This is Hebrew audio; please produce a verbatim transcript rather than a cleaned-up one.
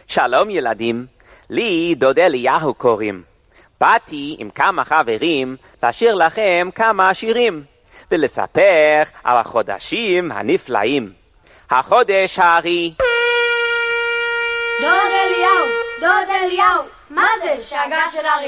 שלום ילדים, לי דוד אליהו קוראים. באתי עם כמה חברים לשיר לכם כמה שירים, ולספר על החודשים הנפלאים. החודש הארי. דוד אליהו, דוד אליהו, מה זה שאגה של ארי?